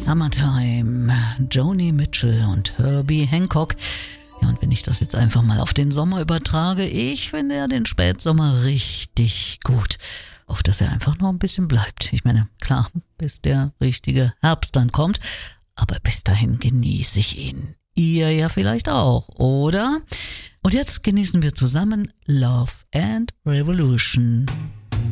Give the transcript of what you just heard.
Summertime, Joni Mitchell und Herbie Hancock. Ja, und wenn ich das jetzt einfach mal auf den Sommer übertrage, ich finde ja den Spätsommer richtig gut. Auf dass er einfach noch ein bisschen bleibt. Ich meine, klar, bis der richtige Herbst dann kommt, aber bis dahin genieße ich ihn. Ihr ja vielleicht auch, oder? Und jetzt genießen wir zusammen Love and Revolution.